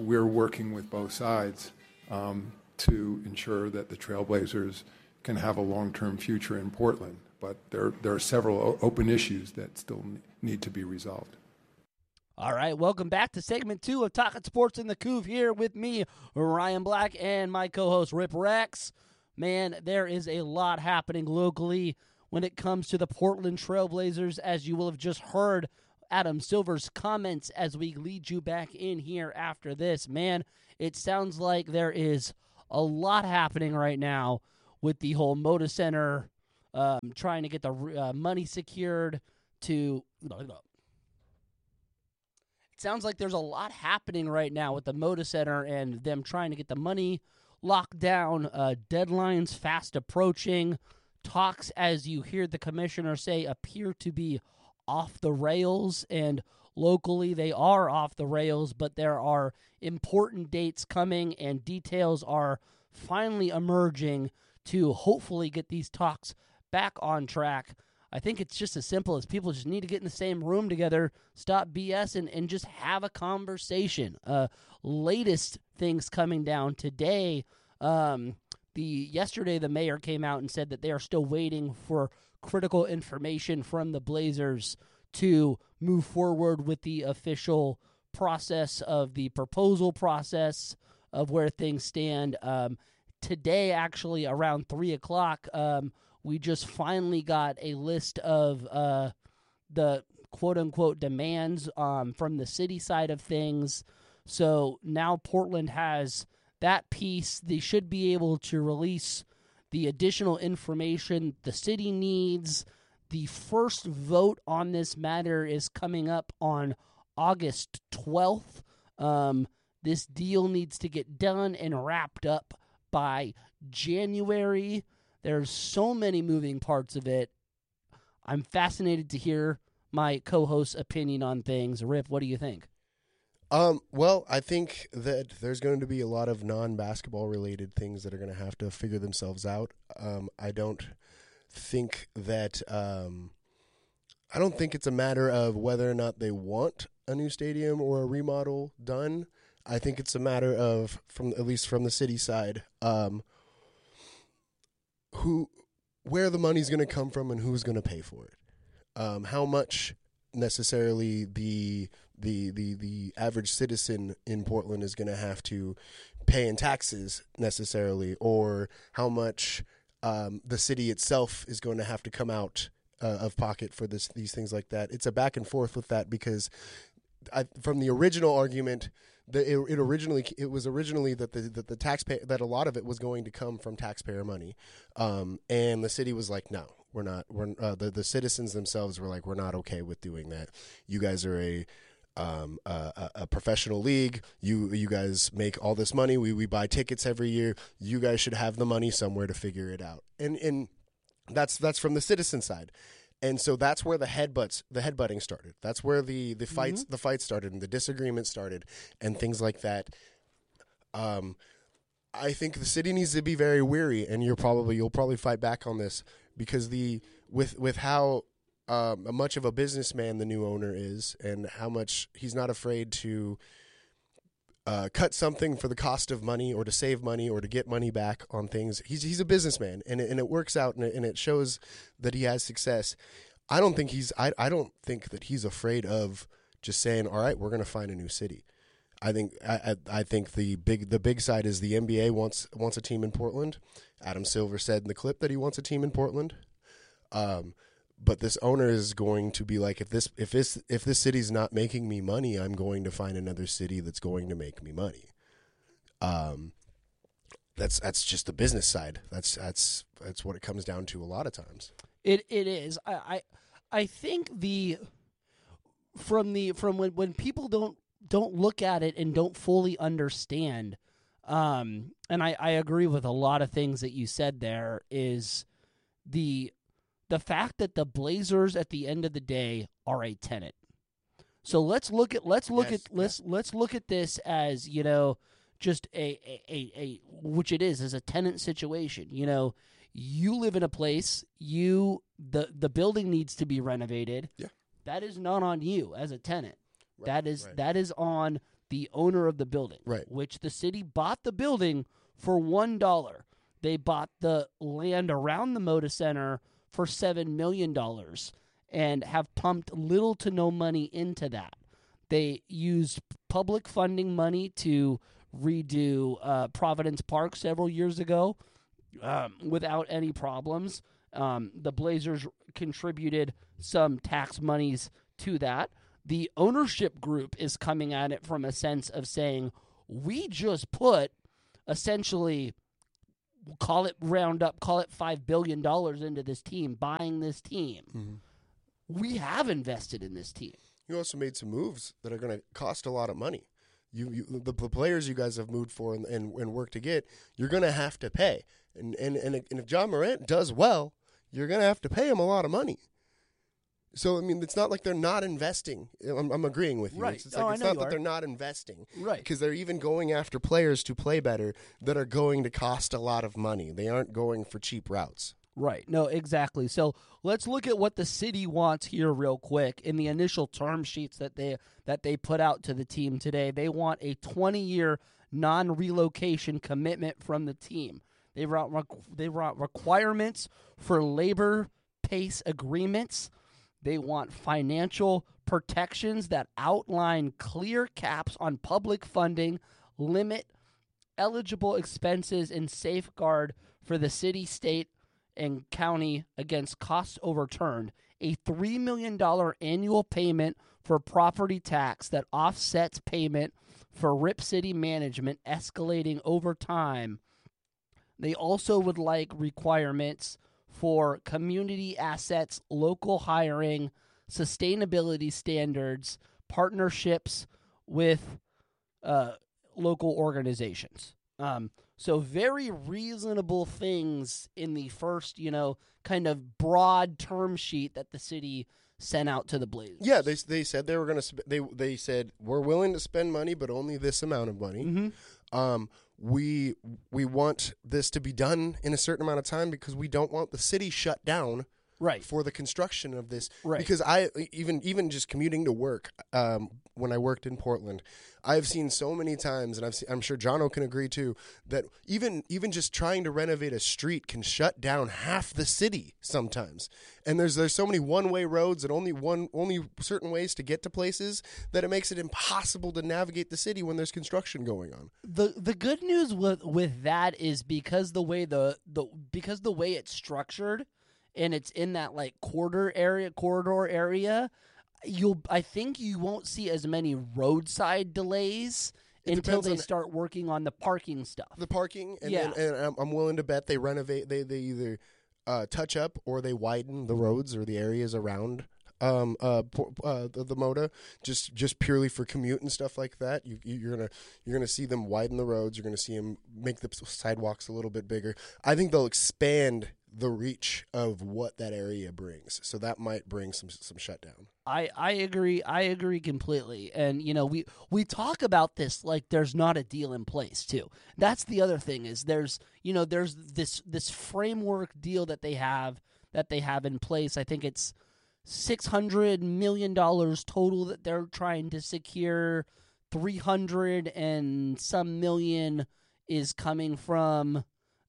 we're working with both sides to ensure that the Trailblazers can have a long-term future in Portland. But there are several open issues that still need to be resolved. All right, welcome back to segment 2 of Talking Sports in the Couve here with me, Ryan Black, and my co-host, Rip Rex. Man, there is a lot happening locally when it comes to the Portland Trailblazers, as you will have just heard Adam Silver's comments as we lead you back in here after this. Man, it sounds like there is a lot happening right now with the whole Moda Center trying to get the money secured to... It sounds like there's a lot happening right now with the Moda Center and them trying to get the money locked down, deadlines fast approaching, talks, as you hear the commissioner say, appear to be off the rails, and locally they are off the rails, but there are important dates coming and details are finally emerging to hopefully get these talks back on track. I think it's just as simple as people just need to get in the same room together, stop BSing, and just have a conversation. Latest things coming down today, yesterday the mayor came out and said that they are still waiting for critical information from the Blazers to move forward with the official process of the proposal process of where things stand. Today, actually, around 3 o'clock, we just finally got a list of the quote-unquote demands from the city side of things. So now Portland has that piece. They should be able to release the additional information the city needs. The first vote on this matter is coming up on August 12th. This deal needs to get done and wrapped up by January. There's so many moving parts of it. I'm fascinated to hear my co-host's opinion on things. Rip, what do you think? Well, I think that there's going to be a lot of non-basketball related things that are going to have to figure themselves out. I don't think that I don't think it's a matter of whether or not they want a new stadium or a remodel done. I think it's a matter of, at least from the city side, where the money's going to come from and who's going to pay for it. How much necessarily the average citizen in Portland is going to have to pay in taxes necessarily, or how much the city itself is going to have to come out of pocket for these things like that. It's a back and forth with that because from the original argument, it was originally that the taxpayer, that a lot of it was going to come from taxpayer money, and the city was like, no, we're not. The citizens themselves were like, we're not okay with doing that. You guys are a professional league. You guys make all this money. We buy tickets every year. You guys should have the money somewhere to figure it out. And that's from the citizen side. And so that's where the headbutting started. That's where the fights started and the disagreement started and things like that. I think the city needs to be very wary, and you'll probably fight back on this because with how much of a businessman the new owner is and how much he's not afraid to cut something for the cost of money or to save money or to get money back on things. He's a businessman, and it works out, and it shows that he has success. I don't think that he's afraid of just saying, all right, we're going to find a new city. I think the big side is the NBA wants a team in Portland. Adam Silver said in the clip that he wants a team in Portland. But this owner is going to be like, if this city's not making me money, I'm going to find another city that's going to make me money. That's just the business side. That's what it comes down to a lot of times. It is. I think from when people don't look at it and don't fully understand, and I agree with a lot of things that you said there, is the fact that the Blazers at the end of the day are a tenant. So let's look at this as, just a which it is, as a tenant situation. You live in a place, the building needs to be renovated. Yeah. That is not on you as a tenant. Right, That is on the owner of the building, Right. which the city bought the building for $1. They bought the land around the Moda Center for $7 million and have pumped little to no money into that. They used public funding money to redo Providence Park several years ago without any problems. The Blazers contributed some tax monies to that. The ownership group is coming at it from a sense of saying, we just put essentially, call it $5 billion into this team, buying this team. Mm-hmm. We have invested in this team. You also made some moves that are going to cost a lot of money. The players you guys have moved for and worked to get, you're going to have to pay. And if John Morant does well, you're going to have to pay him a lot of money. So, I mean, it's not like they're not investing. I'm agreeing with you. Right. It's not that they're not investing. Right. Because they're even going after players to play better that are going to cost a lot of money. They aren't going for cheap routes. Right. No, exactly. So let's look at what the city wants here real quick. In the initial term sheets that they put out to the team today, they want a 20-year non-relocation commitment from the team. They want requirements for labor pace agreements. They want financial protections that outline clear caps on public funding, limit eligible expenses, and safeguard for the city, state, and county against costs overturned. A $3 million annual payment for property tax that offsets payment for Rip City management escalating over time. They also would like requirements for community assets, local hiring, sustainability standards, partnerships with local organizations. So very reasonable things in the first, kind of broad term sheet that the city sent out to the Blazers. Yeah, they said they were going to. They said we're willing to spend money, but only this amount of money. Mm-hmm. We want this to be done in a certain amount of time because we don't want the city shut down. Right. For the construction of this. Right. Because I even just commuting to work, when I worked in Portland, I've seen so many times, and I'm sure Jono can agree too, that even just trying to renovate a street can shut down half the city sometimes. And there's so many one-way roads and only certain ways to get to places that it makes it impossible to navigate the city when there's construction going on. The good news with that is because the way the way it's structured, and it's in that like corridor area, I think you won't see as many roadside delays until they start working on the parking stuff. The parking, and yeah. and I'm willing to bet they renovate. They either touch up or they widen the roads or the areas around the Moda, just purely for commute and stuff like that. You're gonna see them widen the roads. You're gonna see them make the sidewalks a little bit bigger. I think they'll expand the reach of what that area brings. So that might bring some shutdown. I agree completely. And we talk about this like there's not a deal in place too. That's the other thing is there's this framework deal that they have in place. I think it's $600 million total that they're trying to secure. 300 and some million is coming from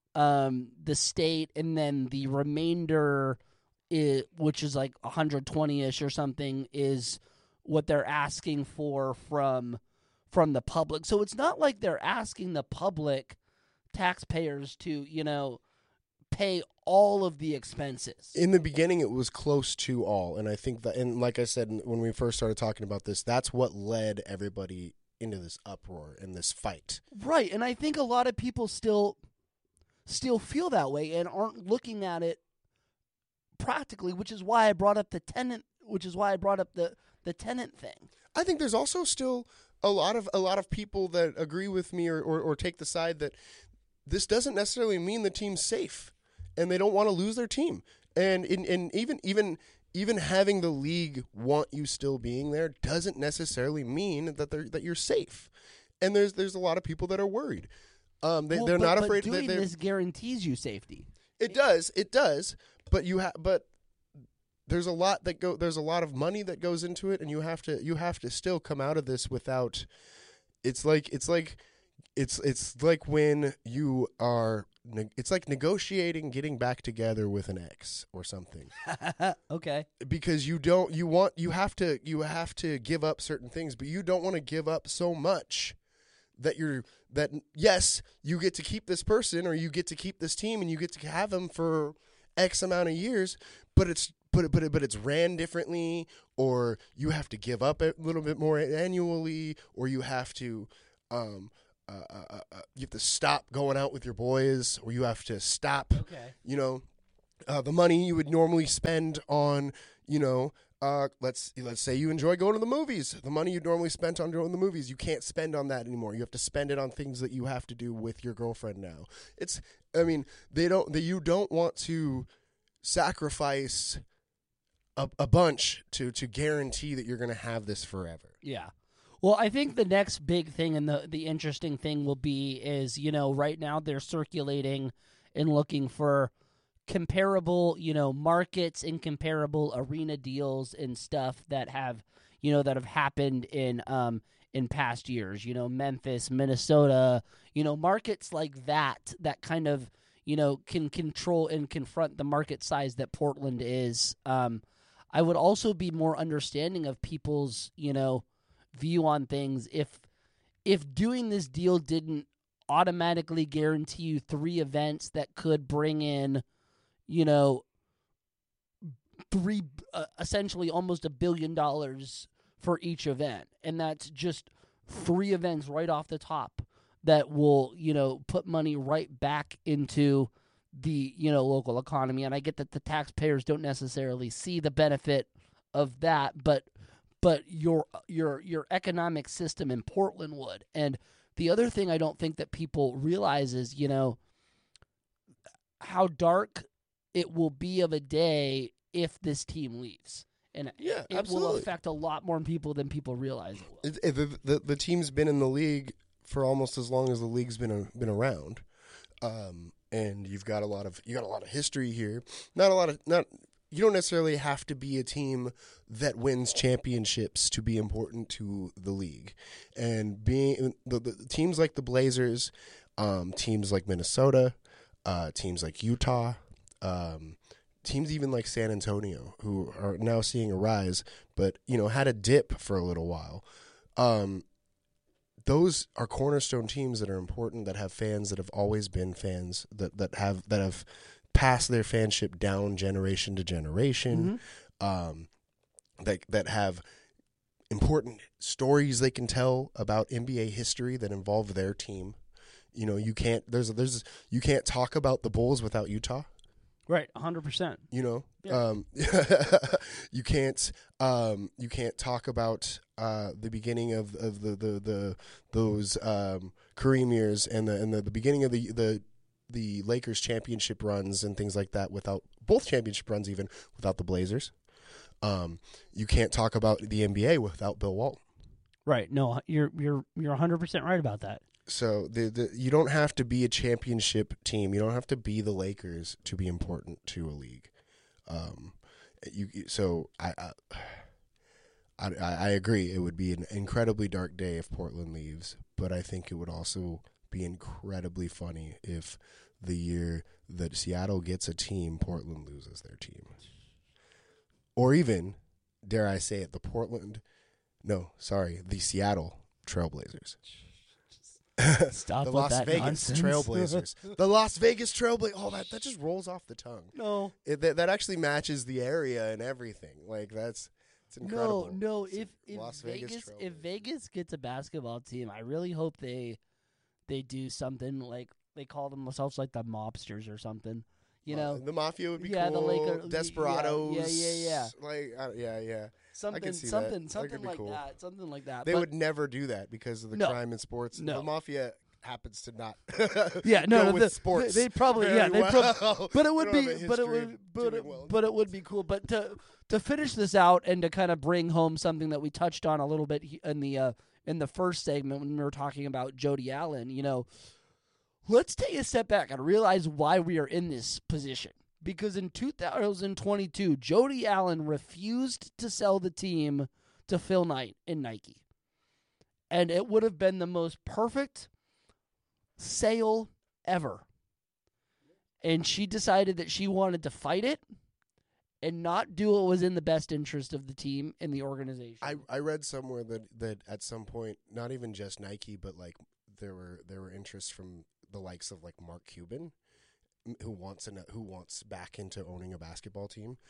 the state, and then the remainder, which is like 120-ish or something, is what they're asking for from the public. So it's not like they're asking the public taxpayers to, pay all of the expenses. In the beginning, it was close to all, and I think that, and like I said when we first started talking about this, that's what led everybody into this uproar and this fight. Right, and I think a lot of people still feel that way and aren't looking at it practically, which is why I brought up the tenant thing. I think there's also still a lot of people that agree with me or take the side that this doesn't necessarily mean the team's safe and they don't want to lose their team. And even having the league want you still being there doesn't necessarily mean that you're safe. And there's a lot of people that are worried. They're not afraid. But doing this guarantees you safety. It does. But there's a lot There's a lot of money that goes into it, and you have to still come out of this without it's like when you are it's like negotiating getting back together with an ex or something. Okay. Because you have to give up certain things, but you don't want to give up so much that yes, you get to keep this person or you get to keep this team and you get to have them for X amount of years, but it's ran differently, or you have to give up a little bit more annually, or you have to stop going out with your boys, or you have to stop, the money you would normally spend on, let's say you enjoy going to the movies. The money you normally spent on going to the movies, you can't spend on that anymore. You have to spend it on things that you have to do with your girlfriend now. You don't want to sacrifice a bunch to guarantee that you're going to have this forever. Yeah. Well, I think the next big thing and the interesting thing will be is, right now they're circulating and looking for comparable, markets and comparable arena deals and stuff that have happened in past years, Memphis, Minnesota, markets like that kind of, can control and confront the market size that Portland is. I would also be more understanding of people's, view on things if doing this deal didn't automatically guarantee you 3 events that could bring in essentially almost $1 billion for each event, and that's just 3 events right off the top that will put money right back into the local economy. And I get that the taxpayers don't necessarily see the benefit of that, but your economic system in Portland would. And the other thing I don't think that people realize is, how dark it will be of a day if this team leaves. And yeah, it absolutely. will affect a lot more people than people realize it will. The team's been in the league for almost as long as the league's been around. And you've got a lot of history here. You don't necessarily have to be a team that wins championships to be important to the league. And being the teams like the Blazers, teams like Minnesota, teams like Utah, teams even like San Antonio, who are now seeing a rise, but had a dip for a little while. Those are cornerstone teams that are important, that have fans that have always been fans, that have passed their fanship down generation to generation, that have important stories they can tell about NBA history that involve their team. You can't you can't talk about the Bulls without Utah. Right, 100%. Yeah. You can't talk about the beginning of those Kareem years and the beginning of the Lakers championship runs and things like that without both championship runs, even without the Blazers. You can't talk about the NBA without Bill Walton. Right. No, you're 100% right about that. So you don't have to be a championship team. You don't have to be the Lakers to be important to a league. I agree. It would be an incredibly dark day if Portland leaves, but I think it would also be incredibly funny if the year that Seattle gets a team, Portland loses their team. Or even, dare I say it, the Seattle Trailblazers. Stop the with Las that Vegas nonsense. Trailblazers. The Las Vegas Trailblazers. Oh, that just rolls off the tongue. No. That actually matches the area and everything. Like, it's incredible. No. If Vegas gets a basketball team, I really hope they do something like they call themselves like the Mobsters or something. The Mafia would be cool. The Lakers, Desperados. Yeah. Like, yeah. Something like cool. that. Something like that. They would never do that because of the crime in sports. No. The Mafia happens to not. Go with sports. They probably well. But it would be but it would be cool. But to finish this out and to kind of bring home something that we touched on a little bit in the first segment when we were talking about Jody Allen, let's take a step back and realize why we are in this position. Because in 2022, Jody Allen refused to sell the team to Phil Knight and Nike. And it would have been the most perfect sale ever. And she decided that she wanted to fight it and not do what was in the best interest of the team and the organization. I read somewhere that at some point, not even just Nike, but like there were interests from the likes of like Mark Cuban, who wants back into owning a basketball team.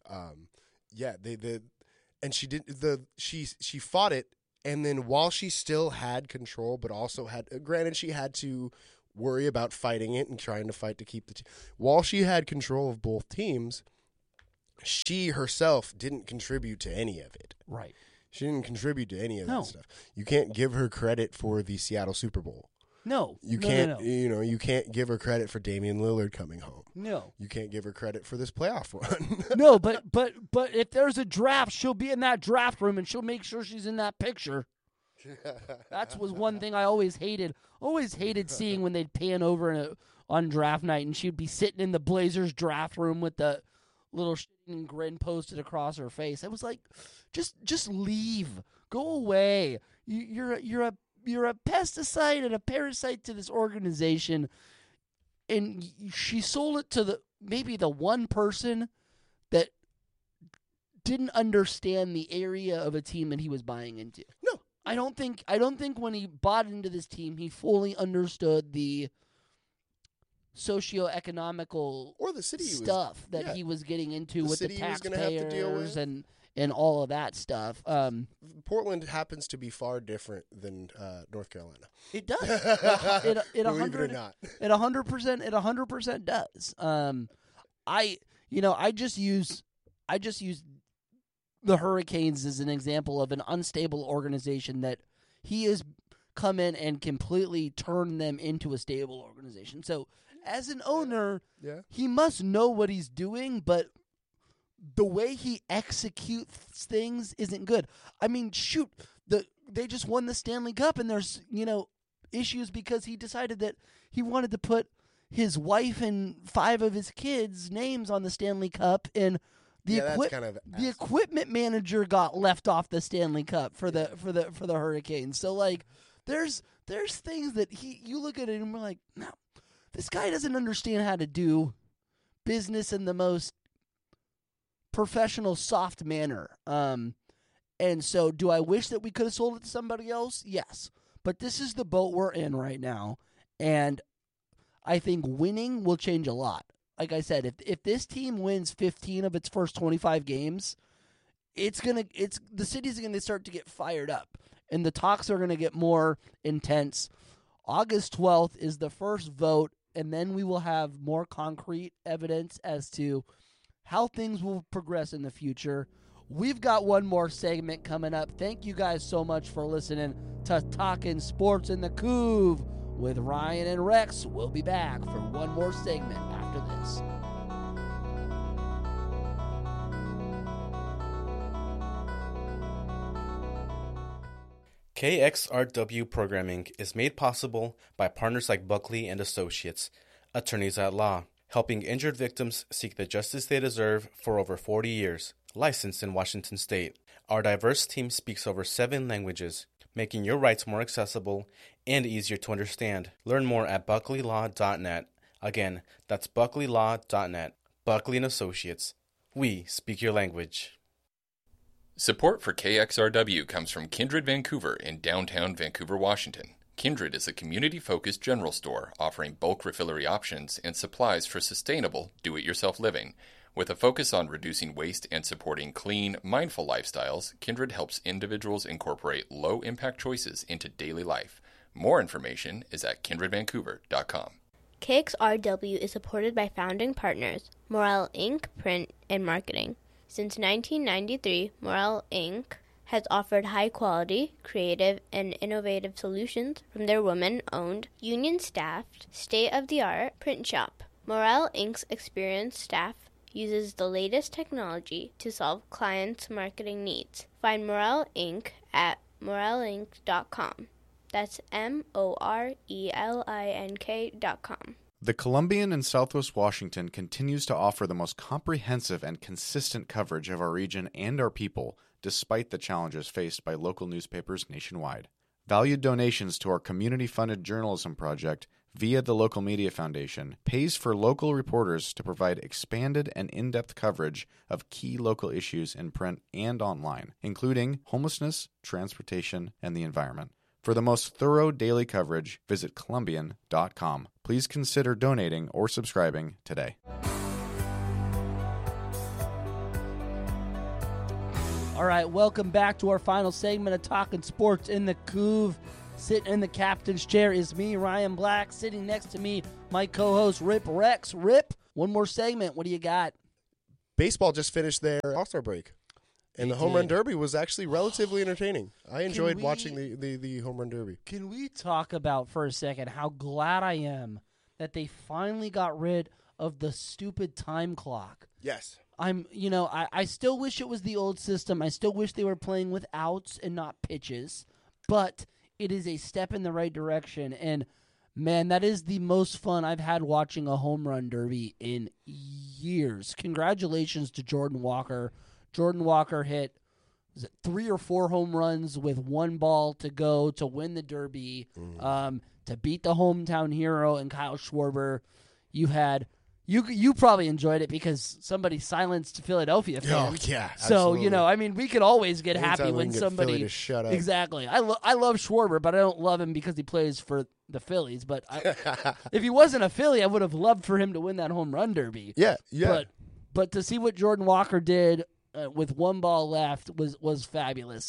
And she fought it, and then while she still had control, but also granted she had to worry about fighting it and trying to fight to keep the team. While she had control of both teams, she herself didn't contribute to any of it. Right. She didn't contribute to any of that stuff. You can't give her credit for the Seattle Super Bowl. No. You can't. No. You can't give her credit for Damian Lillard coming home. No. You can't give her credit for this playoff run. No, but if there's a draft, she'll be in that draft room and she'll make sure she's in that picture. That was one thing I always hated. Always hated seeing when they'd pan over on draft night and she'd be sitting in the Blazers draft room with the little grin posted across her face. I was like, just leave, go away. You're a pesticide and a parasite to this organization, and she sold it to maybe the one person that didn't understand the area of a team that he was buying into. No, I don't think when he bought into this team, he fully understood the socioeconomical or the city stuff that he was getting into with the taxpayers and all of that stuff. Portland happens to be far different than North Carolina. It does. It 100% does. I just use the Hurricanes as an example of an unstable organization that he has come in and completely turned them into a stable organization. So as an owner, he must know what he's doing, but the way he executes things isn't good. I mean, shoot, they just won the Stanley Cup, and there's issues because he decided that he wanted to put his wife and 5 of his kids' names on the Stanley Cup, and the equipment manager got left off the Stanley Cup for the Hurricanes. So like, there's things that you look at it and we're like, no, this guy doesn't understand how to do business in the most professional, soft manner. And so do I wish that we could have sold it to somebody else? Yes. But this is the boat we're in right now. And I think winning will change a lot. Like I said, if this team wins 15 of its first 25 games, the city's going to start to get fired up. And the talks are going to get more intense. August 12th is the first vote, and then we will have more concrete evidence as to how things will progress in the future. We've got one more segment coming up. Thank you guys so much for listening to Talkin' Sports in the Couve with Ryan and Rex. We'll be back for one more segment after this. KXRW programming is made possible by partners like Buckley and Associates, attorneys at law, helping injured victims seek the justice they deserve for over 40 years, licensed in Washington State. Our diverse team speaks over 7 languages, making your rights more accessible and easier to understand. Learn more at buckleylaw.net. Again, that's buckleylaw.net. Buckley and Associates. We speak your language. Support for KXRW comes from Kindred Vancouver in downtown Vancouver, Washington. Kindred is a community-focused general store offering bulk refillery options and supplies for sustainable, do-it-yourself living. With a focus on reducing waste and supporting clean, mindful lifestyles, Kindred helps individuals incorporate low-impact choices into daily life. More information is at kindredvancouver.com. KXRW is supported by founding partners, Morel Inc., Print and Marketing. Since 1993, Morel Inc. has offered high-quality, creative, and innovative solutions from their women-owned, union-staffed, state-of-the-art print shop. Morel Inc.'s experienced staff uses the latest technology to solve clients' marketing needs. Find Morel Inc. at morelinc.com. That's MORELINK.com. The Columbian in Southwest Washington continues to offer the most comprehensive and consistent coverage of our region and our people, despite the challenges faced by local newspapers nationwide. Valued donations to our community-funded journalism project via the Local Media Foundation pays for local reporters to provide expanded and in-depth coverage of key local issues in print and online, including homelessness, transportation, and the environment. For the most thorough daily coverage, visit Columbian.com. Please consider donating or subscribing today. All right, welcome back to our final segment of Talking Sports in the Couve. Sitting in the captain's chair is me, Ryan Black. Sitting next to me, my co-host, Rip Rex. Rip, one more segment. What do you got? Baseball just finished their All-Star break, and the Home Run Derby was actually relatively entertaining. I enjoyed watching the Home Run Derby. Can we talk about for a second how glad I am that they finally got rid of the stupid time clock? Yes. I still wish it was the old system. I still wish they were playing with outs and not pitches, but it is a step in the right direction. And man, that is the most fun I've had watching a home run derby in years. Congratulations to Jordan Walker. Jordan Walker hit 3 or 4 home runs with 1 ball to go to win the derby, to beat the hometown hero and Kyle Schwarber. You probably enjoyed it because somebody silenced Philadelphia fans. Oh, yeah. So, absolutely. we could always get Anytime happy we when can get somebody Philly to shut up. Exactly. I love Schwarber, but I don't love him because he plays for the Phillies, but if he wasn't a Philly, I would have loved for him to win that home run derby. Yeah. But to see what Jordan Walker did with 1 ball left was fabulous.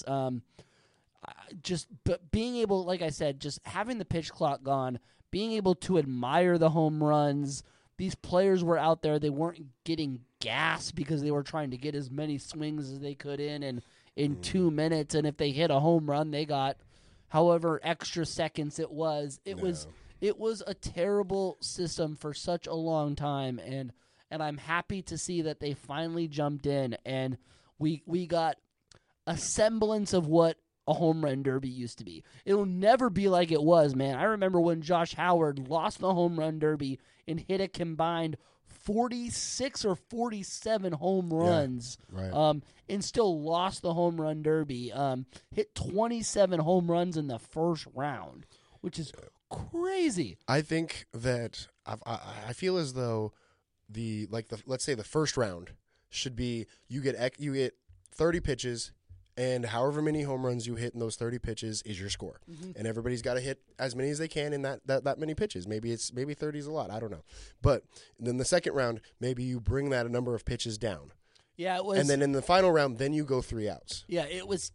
But being able, like I said, just having the pitch clock gone, being able to admire the home runs. These players were out there. They weren't getting gas because they were trying to get as many swings as they could in 2 minutes. And if they hit a home run, they got however extra seconds it was. It was a terrible system for such a long time. And I'm happy to see that they finally jumped in and we got a semblance of what a home run derby used to be. It'll never be like it was, man. I remember when Josh Howard lost the home run derby and hit a combined 46 or 47 home runs, and still lost the home run derby. Hit 27 home runs in the first round, which is crazy. I think that I feel as though let's say the first round should be you get 30 pitches. And however many home runs you hit in those 30 pitches is your score. Mm-hmm. And everybody's got to hit as many as they can in that many pitches. Maybe 30 is a lot. I don't know. But then the second round, maybe you bring that a number of pitches down. Yeah, it was. And then in the final round, then you go 3 outs. Yeah, it was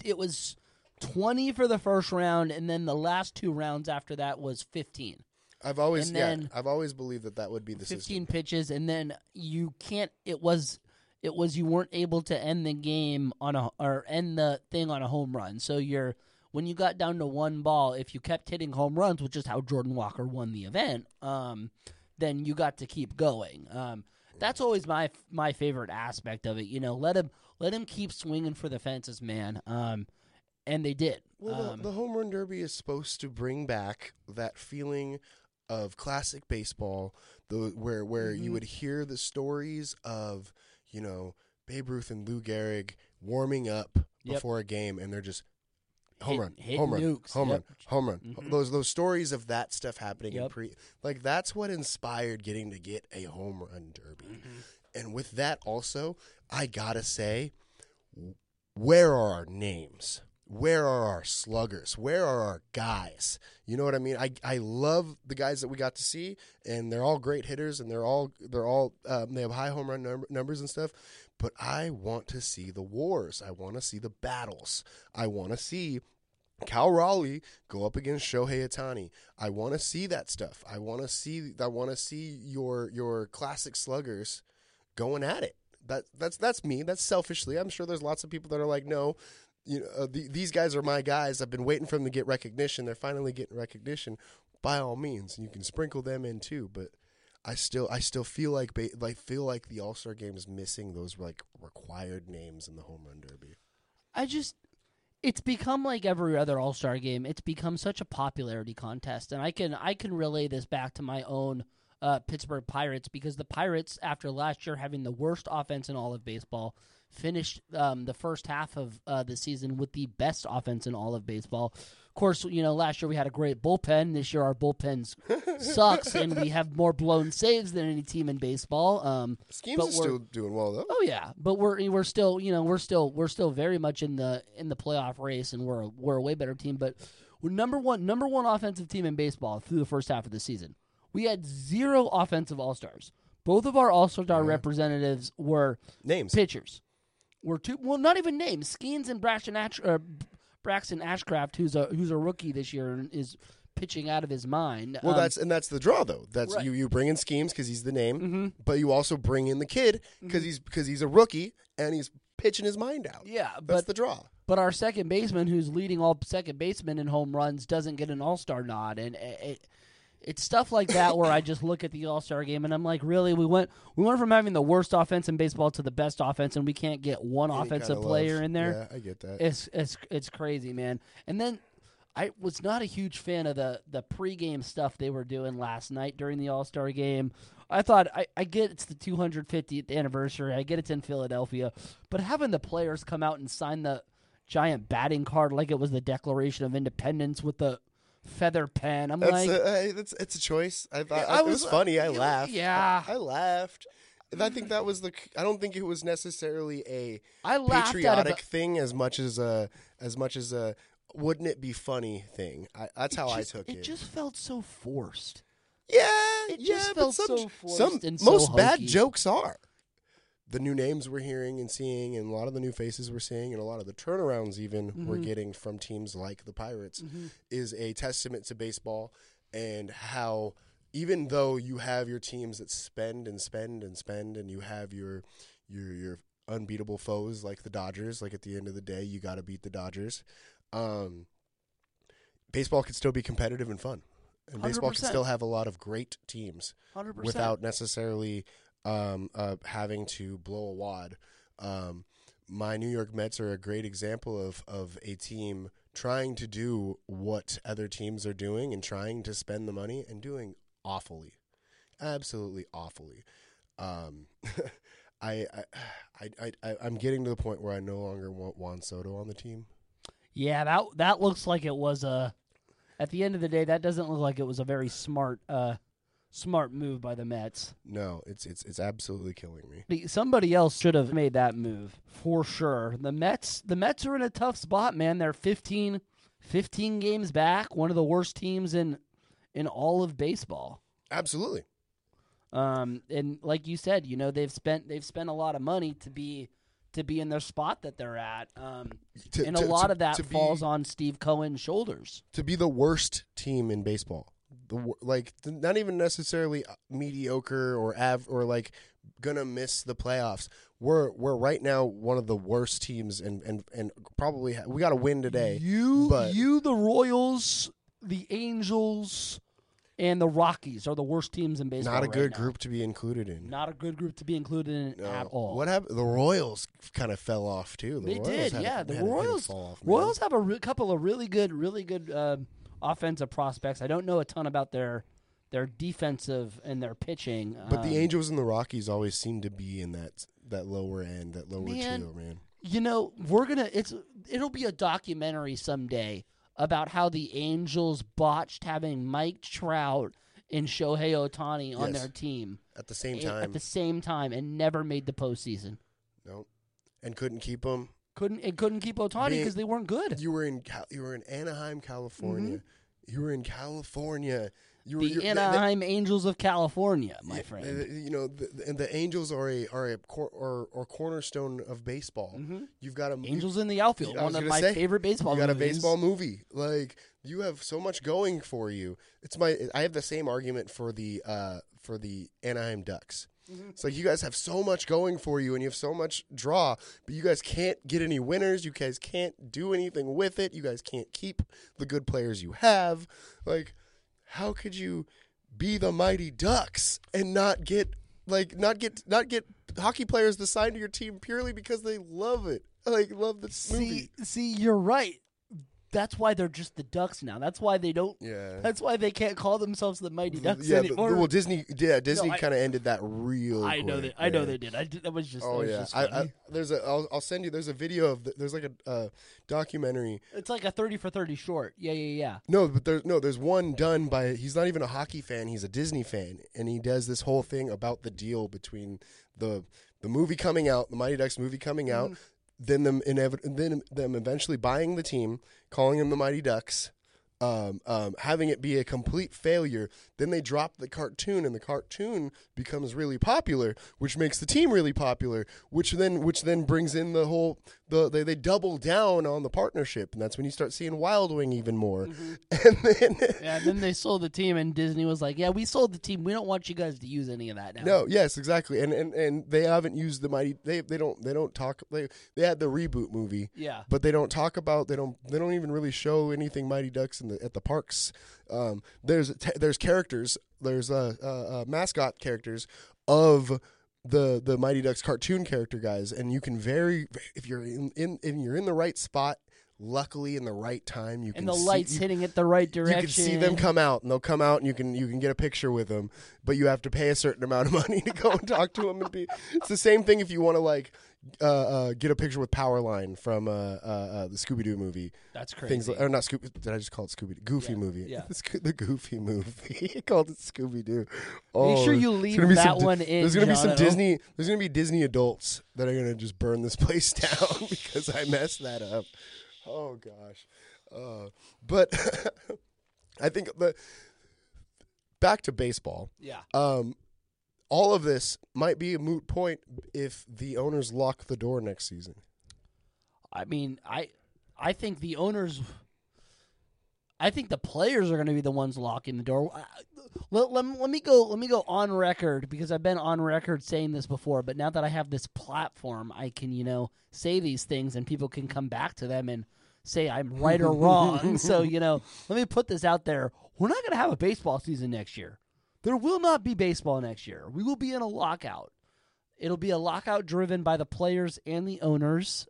20 for the first round, and then the last 2 rounds after that was 15. I've always believed that would be the 15 system. pitches, and then you can't. It was you weren't able to end the game end the thing on a home run. So when you got down to 1 ball, if you kept hitting home runs, which is how Jordan Walker won the event, then you got to keep going. That's always my favorite aspect of it. Let him keep swinging for the fences, man. And they did. Well, the home run derby is supposed to bring back that feeling of classic baseball, where you would hear the stories of Babe Ruth and Lou Gehrig warming up before a game, and they're just home run. Mm-hmm. Those stories of that stuff happening in that's what inspired getting to get a home run derby. Mm-hmm. And with that also, I gotta say, where are our names? Where are our sluggers? Where are our guys? You know what I mean? I love the guys that we got to see, and they're all great hitters, and they have high home run numbers and stuff. But I want to see the wars. I want to see the battles. I want to see Cal Raleigh go up against Shohei Ohtani. I want to see that stuff. I want to see your classic sluggers going at it. That's me. That's selfishly. I'm sure there's lots of people that are like, no. These guys are my guys. I've been waiting for them to get recognition. They're finally getting recognition. By all means, you can sprinkle them in too. But I still feel like the All-Star Game is missing those required names in the home run derby. It's become like every other All-Star Game. It's become such a popularity contest, and I can relay this back to my own Pittsburgh Pirates, because the Pirates, after last year having the worst offense in all of baseball, finished the first half of the season with the best offense in all of baseball. Of course, last year we had a great bullpen. This year our bullpen sucks, and we have more blown saves than any team in baseball. Schemes is still doing well though. Oh yeah, but we're still we're still very much in the playoff race, and we're a way better team. But we're number one offensive team in baseball through the first half of the season. We had 0 offensive all-stars. Both of our all-star representatives were names pitchers. Not even names. Skeens and Braxton Ashcraft, who's a rookie this year and is pitching out of his mind. Well, that's the draw though. That's right. You bring in Schemes because he's the name, but you also bring in the kid because he's a rookie and he's pitching his mind out. Yeah, that's the draw. But our second baseman, who's leading all second basemen in home runs, doesn't get an all-star nod, and it's stuff like that where I just look at the all-star game and I'm like, really, we went from having the worst offense in baseball to the best offense, and we can't get one offensive player in there. Yeah, I get that. It's crazy, man. And then I was not a huge fan of the pregame stuff they were doing last night during the All-Star game. I thought, I get it's the 250th anniversary. I get it's in Philadelphia. But having the players come out and sign the giant batting card like it was the Declaration of Independence with the feather pen. It's a choice. I thought it was funny. I laughed. Yeah. I laughed. And I think that was I don't think it was necessarily a patriotic thing as much as a wouldn't it be funny thing. That's how I took it. It just felt so forced. Yeah, it just felt so forced and most so bad hokey. jokes are. The new names we're hearing and seeing, and a lot of the new faces we're seeing, and a lot of the turnarounds even we're getting from teams like the Pirates is a testament to baseball and how even though you have your teams that spend and spend and spend, and you have your unbeatable foes like the Dodgers, like at the end of the day, you got to beat the Dodgers. Baseball can still be competitive and fun. And baseball 100%. Can still have a lot of great teams 100%. Without necessarily having to blow a wad. My New York Mets are a great example of a team trying to do what other teams are doing and trying to spend the money and doing awfully, absolutely awfully. I'm getting to the point where I no longer want Juan Soto on the team. Yeah, that looks like it was at the end of the day, that doesn't look like it was a very smart move by the Mets. No, it's absolutely killing me. Somebody else should have made that move for sure. The Mets are in a tough spot, man. They're 15 games back, one of the worst teams in all of baseball. Absolutely. And like you said, they've spent a lot of money to be in their spot that they're at. And a lot of that falls on Steve Cohen's shoulders. To be the worst team in baseball. Not even necessarily mediocre or like gonna miss the playoffs. We're right now one of the worst teams and probably we got to win today. The Royals, the Angels, and the Rockies are the worst teams in baseball. Not a good group to be included in. Not a good group to be included in at all. What happened? The Royals kind of fell off too. They did. The Royals have a couple of really good offensive prospects. I don't know a ton about their defensive and their pitching. But the Angels and the Rockies always seem to be in that lower end, that lower tier, man. It'll be a documentary someday about how the Angels botched having Mike Trout and Shohei Ohtani on their team at the same time. At the same time, and never made the postseason. Nope, and couldn't keep them. Couldn't keep Ohtani because they weren't good. You were in Anaheim, California. Mm-hmm. You were in California. The Anaheim Angels of California, my friend. The Angels are a cornerstone of baseball. Mm-hmm. You've got Angels in the outfield. One of my favorite baseball movies. You got a baseball movie. Like, you have so much going for you. I have the same argument for the Anaheim Ducks. Mm-hmm. It's like you guys have so much going for you and you have so much draw, but you guys can't get any winners. You guys can't do anything with it. You guys can't keep the good players you have. Like, how could you be the Mighty Ducks and not get hockey players to sign to your team purely because they love it? Like, love this movie. See, you're right. That's why they're just the Ducks now. That's why they don't. Yeah. That's why they can't call themselves the Mighty Ducks Yeah, anymore. well, Disney No, kind of ended that real. I know quick. that. I know they did. That was just. Oh that was yeah, just funny. I'll send you. There's a video of there's like a documentary. It's like a 30 for 30 short. Yeah. No, but there's one done by. He's not even a hockey fan. He's a Disney fan, and he does this whole thing about the deal between the movie coming out, the Mighty Ducks movie coming out, then them eventually buying the team, calling them the Mighty Ducks. Having it be a complete failure, then they drop the cartoon, and the cartoon becomes really popular, which makes the team really popular, which then brings in the whole they double down on the partnership, and that's when you start seeing Wild Wing even more. And then they sold the team, and Disney was like, "Yeah, we sold the team. We don't want you guys to use any of that now." No, yes, exactly, and they haven't used the Mighty. They don't talk. They had the reboot movie, Yeah. but they don't talk about. They don't even really show anything Mighty Ducks at the parks. There's characters. There's mascot characters of the Mighty Ducks cartoon character guys, and you can if you're in the right spot, luckily in the right time, you can And the see, lights hitting it the right direction. You can see them come out, and they'll come out, and you can get a picture with them, but you have to pay a certain amount of money to go and talk to them. It's the same thing if you want to get a picture with Powerline from the Scooby Doo movie. That's crazy. Or not Scooby. Did I just call it Scooby Doo? Goofy movie. Yeah. The Goofy movie. He called it Scooby Doo. Make sure you leave that one in. There's gonna be some Jono. Disney. There's gonna be Disney adults that are gonna just burn this place down because I messed that up. Oh gosh. But I think back to baseball. Yeah. All of this might be a moot point if the owners lock the door next season. I mean, I think the owners. I think the players are going to be the ones locking the door. Let me go on record, because I've been on record saying this before. But now that I have this platform, I can say these things, and people can come back to them and say I'm right or wrong. So let me put this out there. We're not going to have a baseball season next year. There will not be baseball next year. We will be in a lockout. It'll be a lockout driven by the players and the owners.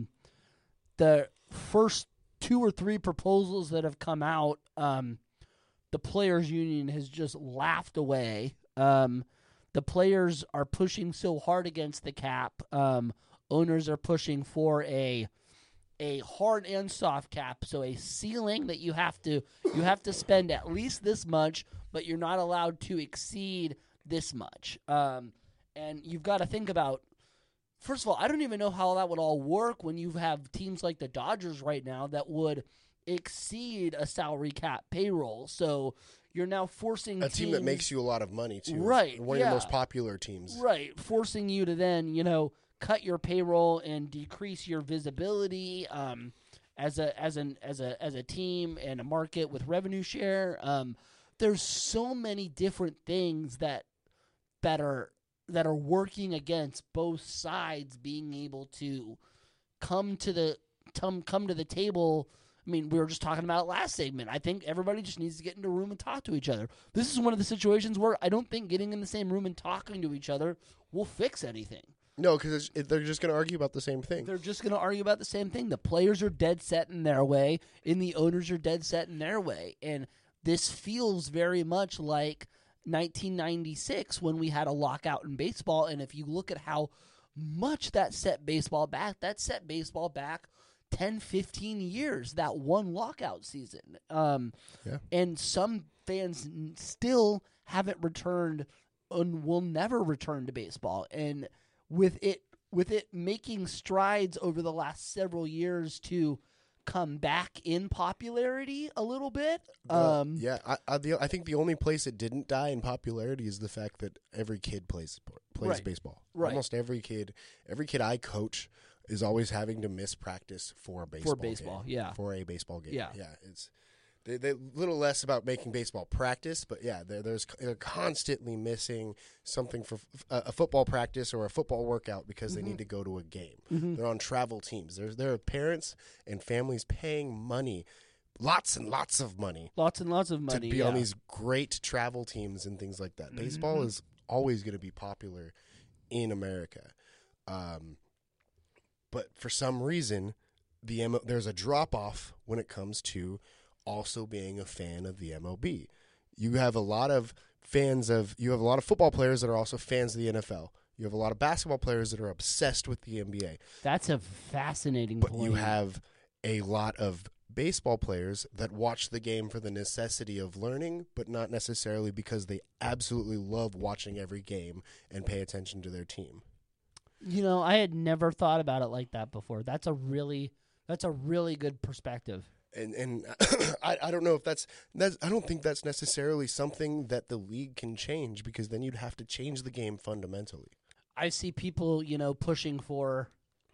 The first 2 or 3 proposals that have come out, the players' union has just laughed away. The players are pushing so hard against the cap. Owners are pushing for a hard and soft cap, so a ceiling that you have to spend at least this much, but you're not allowed to exceed this much. And you've got to think about, first of all, I don't even know how that would all work when you have teams like the Dodgers right now that would exceed a salary cap payroll. So you're now forcing a team that makes you a lot of money too, right? One of your most popular teams, right? Forcing you to then cut your payroll and decrease your visibility as a team and a market with revenue share. There's so many different things that are working against both sides being able to come to the table. I mean, we were just talking about it last segment. I think everybody just needs to get into a room and talk to each other. This is one of the situations where I don't think getting in the same room and talking to each other will fix anything. No, because they're just going to argue about the same thing. They're just going to argue about the same thing. The players are dead set in their way, and the owners are dead set in their way. And this feels very much like 1996 when we had a lockout in baseball. And if you look at how much that set baseball back 10, 15 years, that one lockout season. And some fans still haven't returned and will never return to baseball. And with it making strides over the last several years to come back in popularity a little bit. I think the only place it didn't die in popularity is the fact that every kid plays Right. baseball. Right. Almost every kid I coach is always having to miss practice for a baseball game. Yeah. For a baseball game. Yeah. Yeah. It's they little less about making baseball practice, but yeah, they're constantly missing something for a football practice or a football workout because they need to go to a game. They're on travel teams. There are parents and families paying money, lots and lots of money, to be on these great travel teams and things like that. Baseball is always going to be popular in America, but for some reason, there's a drop off when it comes to also being a fan of the MLB. You have a lot of football players that are also fans of the NFL. You have a lot of basketball players that are obsessed with the NBA. That's a fascinating But point. you have a lot of baseball players that watch the game for the necessity of learning, but not necessarily because they absolutely love watching every game and pay attention to their team. I had never thought about it like that before. That's a really good perspective. And I don't know if that's I don't think that's necessarily something that the league can change, because then you'd have to change the game fundamentally. I see people, pushing for,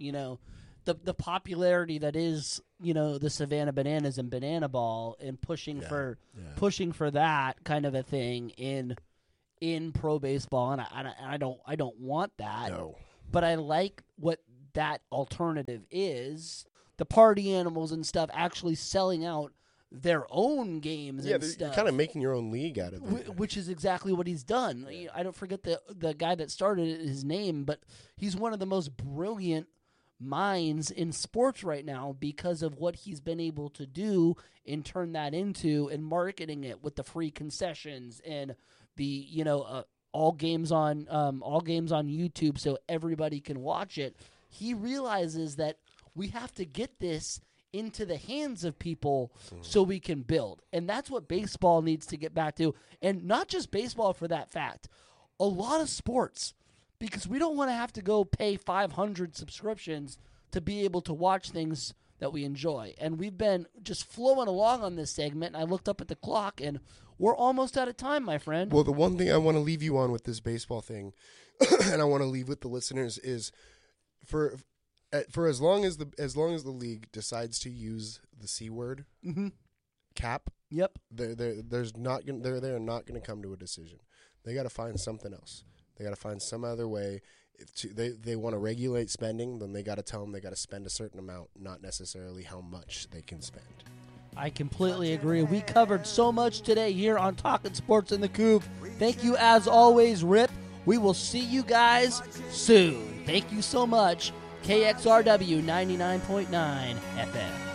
the popularity that is, the Savannah Bananas and Banana Ball, and pushing for that kind of a thing in pro baseball, and I don't want that. No. But I like what that alternative is. The party animals and stuff actually selling out their own games and stuff. You're kind of making your own league out of it. Which is exactly what he's done. I don't forget the guy that started it, his name, but he's one of the most brilliant minds in sports right now because of what he's been able to do and turn that into and marketing it with the free concessions and the all games on YouTube so everybody can watch it. He realizes that we have to get this into the hands of people so we can build. And that's what baseball needs to get back to. And not just baseball for that fact. A lot of sports. Because we don't want to have to go pay 500 subscriptions to be able to watch things that we enjoy. And we've been just flowing along on this segment. And I looked up at the clock and we're almost out of time, my friend. Well, the one thing I want to leave you on with this baseball thing, and I want to leave with the listeners, is for as long as the league decides to use the C word, cap. Yep. They're not going to come to a decision. They got to find something else. They got to find some other way. They want to regulate spending, then they got to tell them they got to spend a certain amount, not necessarily how much they can spend. I completely agree. We covered so much today here on Talking Sports in the Coop. Thank you as always, Rip. We will see you guys soon. Thank you so much. KXRW 99.9 FM.